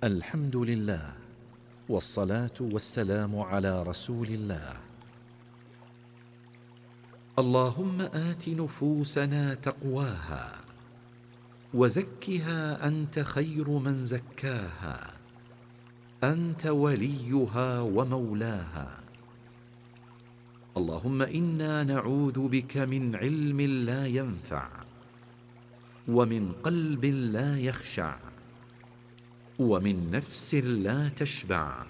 الحمد لله، والصلاة والسلام على رسول الله. اللهم آت نفوسنا تقواها وزكها أنت خير من زكاها، أنت وليها ومولاها. اللهم إنا نعوذ بك من علم لا ينفع، ومن قلب لا يخشع، ومن نفس لا تشبع،